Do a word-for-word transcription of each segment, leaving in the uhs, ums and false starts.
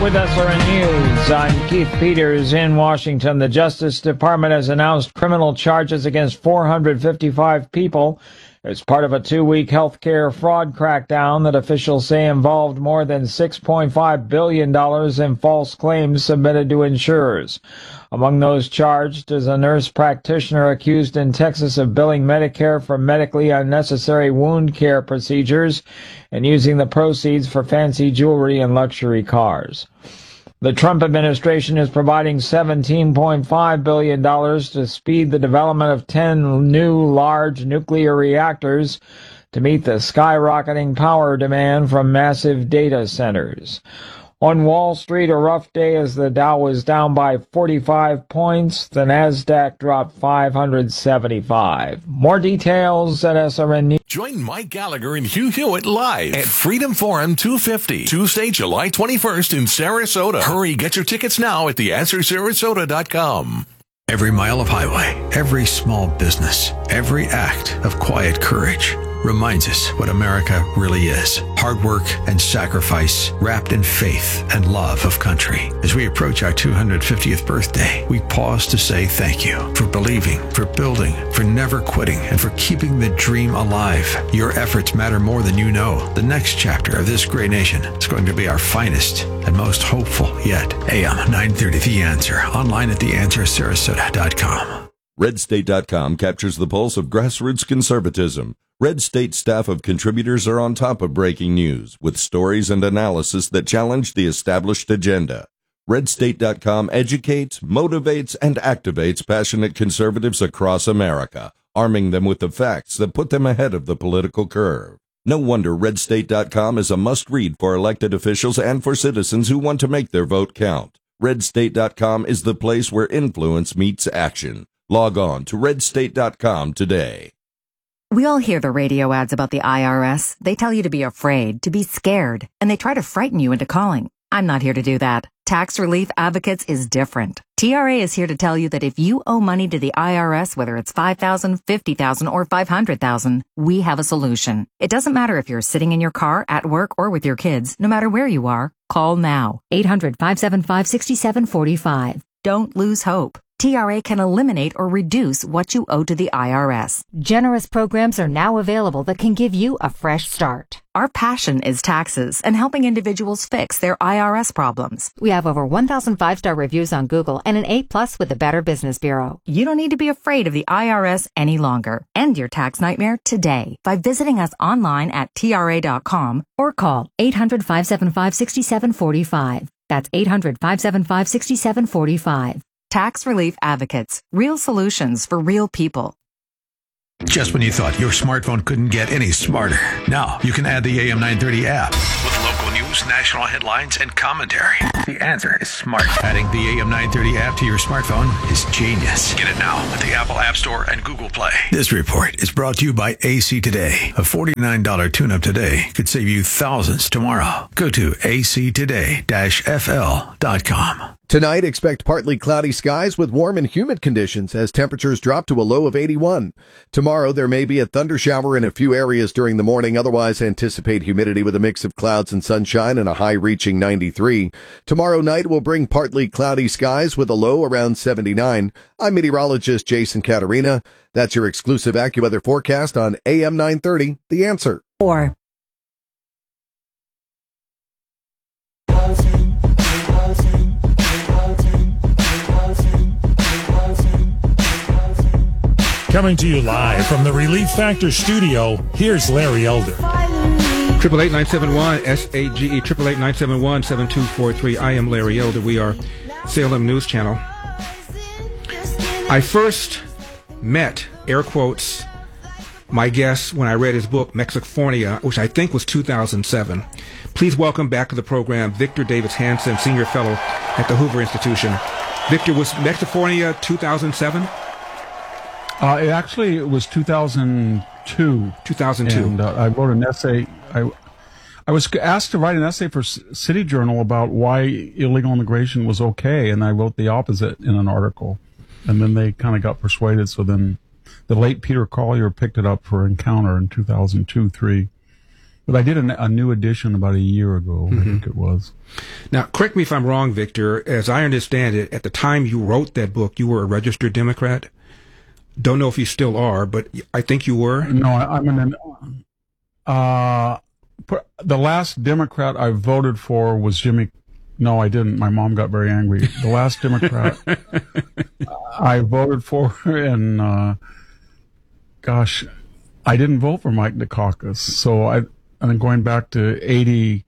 With S R N News, I'm Keith Peters in Washington. The Justice Department has announced criminal charges against four hundred fifty-five people as part of a two-week healthcare fraud crackdown that officials say involved more than six point five billion dollars in false claims submitted to insurers. Among those charged is a nurse practitioner accused in Texas of billing Medicare for medically unnecessary wound care procedures and using the proceeds for fancy jewelry and luxury cars. The Trump administration is providing seventeen point five billion dollars to speed the development of ten new large nuclear reactors to meet the skyrocketing power demand from massive data centers. On Wall Street, a rough day as the Dow was down by forty-five points. The Nasdaq dropped five hundred seventy-five. More details at S R N News. Join Mike Gallagher and Hugh Hewitt live at Freedom Forum two fifty, Tuesday, July twenty-first in Sarasota. Hurry, get your tickets now at the answer sarasota dot com. Every mile of highway, every small business, every act of quiet courage reminds us what America really is. Hard work and sacrifice wrapped in faith and love of country. As we approach our two hundred fiftieth birthday, we pause to say thank you for believing, for building, for never quitting, and for keeping the dream alive. Your efforts matter more than you know. The next chapter of this great nation is going to be our finest and most hopeful yet. A M nine thirty The Answer. Online at the answer sarasota dot com. red state dot com captures the pulse of grassroots conservatism. Red State staff of contributors are on top of breaking news with stories and analysis that challenge the established agenda. red state dot com educates, motivates, and activates passionate conservatives across America, arming them with the facts that put them ahead of the political curve. No wonder red state dot com is a must-read for elected officials and for citizens who want to make their vote count. red state dot com is the place where influence meets action. Log on to red state dot com today. We all hear the radio ads about the I R S. They tell you to be afraid, to be scared, and they try to frighten you into calling. I'm not here to do that. Tax Relief Advocates is different. T R A is here to tell you that if you owe money to the I R S, whether it's five thousand dollars, fifty thousand dollars, or five hundred thousand dollars, we have a solution. It doesn't matter if you're sitting in your car, at work, or with your kids. No matter where you are, call now. eight hundred, five seven five, six seven four five. Don't lose hope. T R A can eliminate or reduce what you owe to the I R S. Generous programs are now available that can give you a fresh start. Our passion is taxes and helping individuals fix their I R S problems. We have over one thousand five-star reviews on Google and an A plus with the Better Business Bureau. You don't need to be afraid of the I R S any longer. End your tax nightmare today by visiting us online at T R A dot com or call eight hundred, five seven five, six seven four five. That's eight hundred, five seven five, six seven four five. Tax Relief Advocates. Real solutions for real people. Just when you thought your smartphone couldn't get any smarter, now you can add the A M nine thirty app. With local news, national headlines, and commentary. The Answer is smart. Adding the A M nine thirty app to your smartphone is genius. Get it now at the Apple App Store and Google Play. This report is brought to you by A C Today. A forty-nine dollars tune-up today could save you thousands tomorrow. Go to A C today dash F L dot com. Tonight, expect partly cloudy skies with warm and humid conditions as temperatures drop to a low of eighty-one. Tomorrow, there may be a thundershower in a few areas during the morning. Otherwise, anticipate humidity with a mix of clouds and sunshine and a high reaching ninety-three. Tomorrow night will bring partly cloudy skies with a low around seventy-nine. I'm meteorologist Jason Caterina. That's your exclusive AccuWeather forecast on A M nine thirty, The Answer. Or Coming to you live from the Relief Factor studio, here's Larry Elder. Triple eight nine seven one S A G E triple eight nine seven one seven two four three. I am Larry Elder. We are Salem News Channel. I first met, air quotes, my guest when I read his book Mexifornia, which I think was two thousand seven. Please welcome back to the program Victor Davis Hanson, Senior Fellow at the Hoover Institution. Victor, was Mexifornia two thousand seven? Uh, it actually it was two thousand two. two thousand two. And uh, I wrote an essay. I I was asked to write an essay for City Journal about why illegal immigration was okay, and I wrote the opposite in an article. And then they kind of got persuaded, so then the late Peter Collier picked it up for Encounter in two thousand two, three. But I did a, a new edition about a year ago, mm-hmm. I think it was. Now, correct me if I'm wrong, Victor. As I understand it, at the time you wrote that book, you were a registered Democrat. Don't know if you still are, but I think you were. No, I, I'm an. Uh, the last Democrat I voted for was Jimmy. No, I didn't. My mom got very angry. The last Democrat I voted for, and uh, gosh, I didn't vote for Mike Dukakis. So I. And then going back to eighty,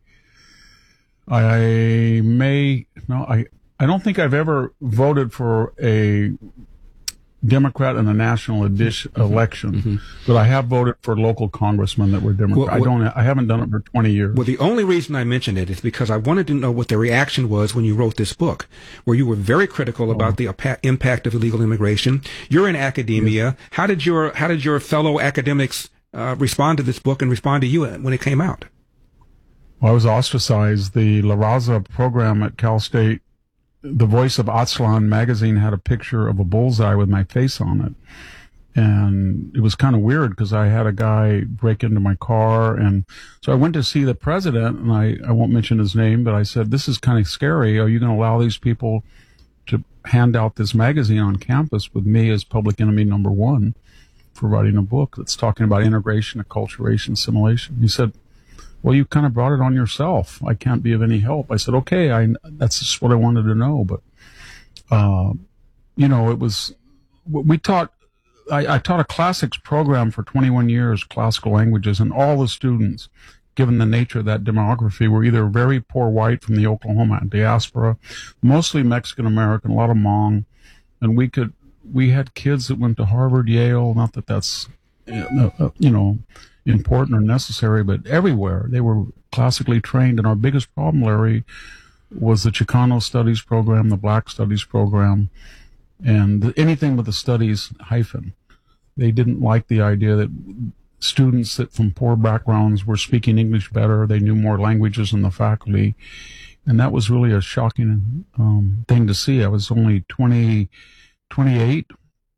I may, no, I, I don't think I've ever voted for a Democrat in a national edition, mm-hmm. election, mm-hmm. but I have voted for local congressmen that were Democrat. Well, I don't, I haven't done it for twenty years. Well, the only reason I mentioned it is because I wanted to know what the reaction was when you wrote this book, where you were very critical about oh. the apa- impact of illegal immigration. You're in academia. Yes. How did your, how did your fellow academics Uh, respond to this book and respond to you when it came out? Well, I was ostracized. The La Raza program at Cal State, the Voice of Aztlan magazine had a picture of a bullseye with my face on it. And it was kind of weird because I had a guy break into my car. And so I went to see the president, and I, I won't mention his name, but I said, this is kind of scary. Are you going to allow these people to hand out this magazine on campus with me as public enemy number one for writing a book that's talking about integration, acculturation, assimilation? He said, well, you kind of brought it on yourself. I can't be of any help. I said, okay, I, that's just what I wanted to know. But, uh, you know, it was, we taught, I, I taught a classics program for twenty-one years, classical languages, and all the students, given the nature of that demography, were either very poor white from the Oklahoma diaspora, mostly Mexican-American, a lot of Hmong, and we could, we had kids that went to Harvard, Yale, not that that's, you know, important or necessary, but everywhere. They were classically trained. And our biggest problem, Larry, was the Chicano Studies program, the Black Studies program, and the, anything with the studies hyphen. They didn't like the idea that students that from poor backgrounds were speaking English better. They knew more languages than the faculty. And that was really a shocking um, thing to see. I was only twenty, twenty-eight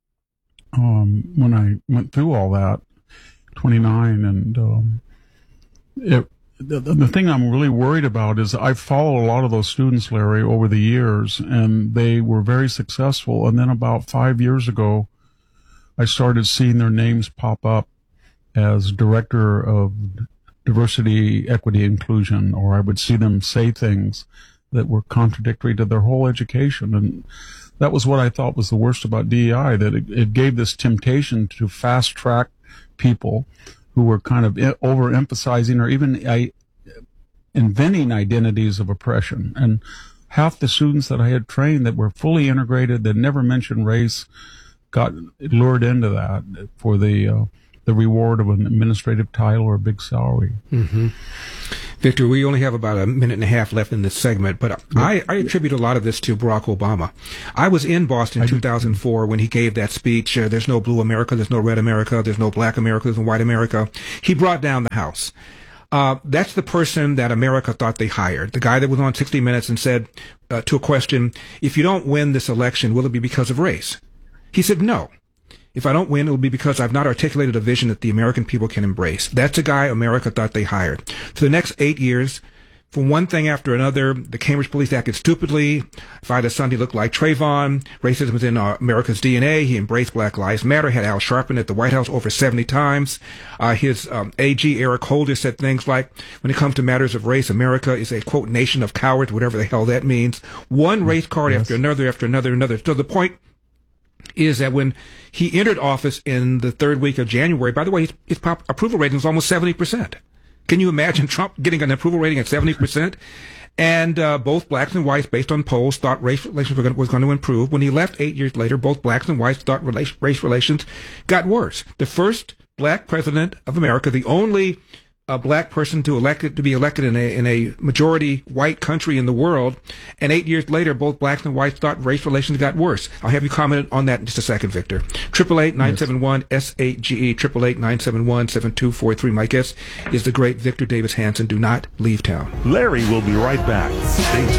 um, when I went through all that, twenty-nine, and um, it, the, the thing I'm really worried about is I followed a lot of those students, Larry, over the years, and they were very successful. And then about five years ago, I started seeing their names pop up as director of diversity, equity, inclusion, or I would see them say things that were contradictory to their whole education. And that was what I thought was the worst about D E I, that it, it gave this temptation to fast track people who were kind of overemphasizing or even I, inventing identities of oppression. And half the students that I had trained that were fully integrated, that never mentioned race, got lured into that for the uh, the reward of an administrative title or a big salary. Mm-hmm. Victor, we only have about a minute and a half left in this segment, but I, I attribute a lot of this to Barack Obama. I was in Boston in two thousand four when he gave that speech, uh, there's no blue America, there's no red America, there's no black America, there's no white America. He brought down the House. Uh, that's the person that America thought they hired. The guy that was on sixty minutes and said uh, to a question, if you don't win this election, will it be because of race? He said, no. If I don't win, it will be because I've not articulated a vision that the American people can embrace. That's a guy America thought they hired. For the next eight years, for one thing after another, the Cambridge Police acted stupidly. If I had a son, he looked like Trayvon. Racism was in uh, America's D N A. He embraced Black Lives Matter, had Al Sharpton at the White House over seventy times. Uh, his um, A G, Eric Holder, said things like, when it comes to matters of race, America is a, quote, nation of cowards, whatever the hell that means. One race card yes. after another, after another, another. So the point is that when he entered office in the third week of January, by the way, his, his pop approval rating was almost seventy percent. Can you imagine Trump getting an approval rating at seventy percent? And uh, both blacks and whites, based on polls, thought race relations were going to, was going to improve. When he left eight years later, both blacks and whites thought race, race relations got worse. The first black president of America, the only a black person to elected to be elected in a in a majority white country in the world, and eight years later, both blacks and whites thought race relations got worse. I'll have you comment on that in just a second, Victor. Triple eight nine seven one S A G E triple eight nine seven one seven two four three. My guest is the great Victor Davis Hanson. Do not leave town. Larry will be right back. Stay tuned.